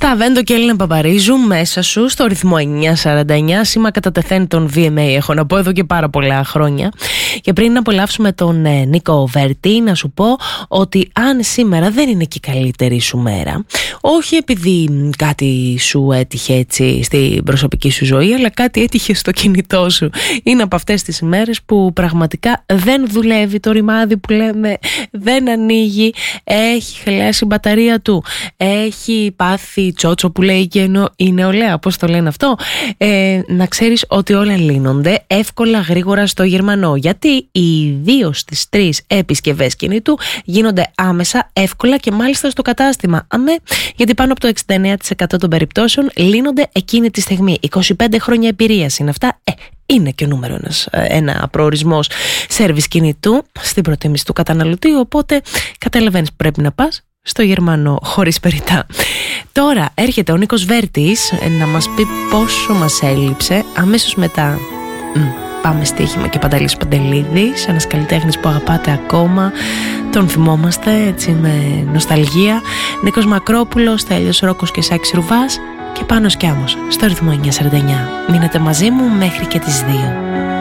Τα Βέντο και Έλληνα Παπαρίζου μέσα σου στο ρυθμό 949. Σήμα κατά τεθέν των VMA, έχω να πω εδώ και πάρα πολλά χρόνια. Και πριν απολαύσουμε τον Νίκο Βέρτη, να σου πω ότι αν σήμερα δεν είναι και η καλύτερη σου μέρα, όχι επειδή κάτι σου έτυχε έτσι στην προσωπική σου ζωή, αλλά κάτι έτυχε στο κινητό σου. Είναι από αυτές τις ημέρες που πραγματικά δεν δουλεύει το ρημάδι που λέμε, δεν ανοίγει, έχει χαλάσει η μπαταρία του, έχει πάθει τσότσο που λέει και η νεολαία, πώς το λένε αυτό. Να ξέρεις ότι όλα λύνονται εύκολα, γρήγορα στο Γερμανό, γιατί οι 2 στις 3 επισκευές κινητού γίνονται άμεσα, εύκολα και μάλιστα στο κατάστημα. Γιατί πάνω από το 69% των περιπτώσεων λύνονται εκείνη τη στιγμή. 25 χρόνια εμπειρίας είναι αυτά. Είναι και ο νούμερο ένα προορισμός σέρβις κινητού στην προτίμηση του καταναλωτή, οπότε καταλαβαίνεις που πρέπει να πας στο Γερμανό χωρίς περιτά. Τώρα έρχεται ο Νίκος Βέρτης να μας πει πόσο μας έλειψε. Αμέσως μετά πάμε στοίχημα και Πανταλής Παντελίδης, ένας καλλιτέχνης που αγαπάτε ακόμα, τον θυμόμαστε έτσι με νοσταλγία. Νίκος Μακρόπουλος, Στέλιος Ρόκος και Σάκης Ρουβάς και Πάνος Κιάμος στο ρυθμό 949. Μείνετε μαζί μου μέχρι και τις 2.